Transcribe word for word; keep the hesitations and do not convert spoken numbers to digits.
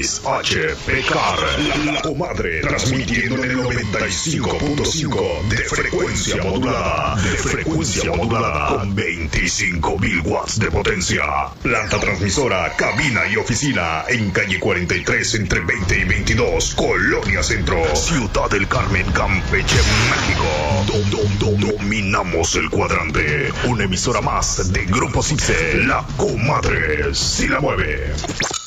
X H P C A R, la, la comadre, transmitiendo en el noventa y cinco punto cinco de frecuencia modulada, de frecuencia modulada, con veinticinco mil watts de potencia. Planta transmisora, cabina y oficina, en calle cuarenta y tres, entre veinte y veintidós, Colonia Centro, Ciudad del Carmen, Campeche, México. Dom, dom, dom, dominamos el cuadrante. Una emisora más de Grupo Cipse, la comadre, si la mueve.